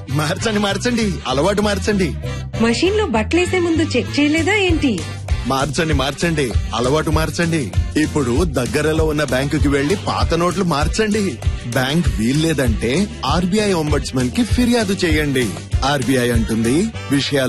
మార్చండి అలవాటు మార్చండి. మషీన్ లో బట్టలేసే ముందు చెక్ చేయలేదా ఏంటి? మార్చండి అలవాటు మార్చండి. ఇప్పుడు దగ్గరలో ఉన్న బ్యాంకుకి వెళ్లి పాత నోట్లు మార్చండి. బ్యాంక్ వీల్లేదంటే RBI ఒంబడ్స్మన్ కి ఫిర్యాదు చేయండి. RBI అంటుంది, విషయాలు